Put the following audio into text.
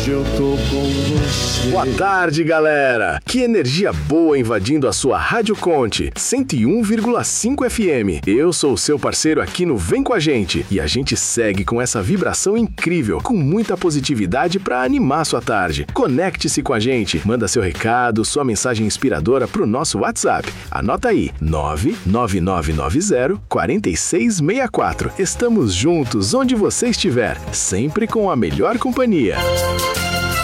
hoje eu tô com você. Boa tarde, galera! Que energia boa invadindo a sua Rádio Conte, 101,5 FM. Eu sou o seu parceiro aqui no Vem Com a Gente e a gente segue com essa vibração incrível, com muita positividade para animar sua tarde. Conecte-se com a gente, manda seu recado, sua mensagem inspiradora pro nosso WhatsApp. Anota aí, 99990-4664. Estamos juntos onde você estiver, sempre com a melhor companhia.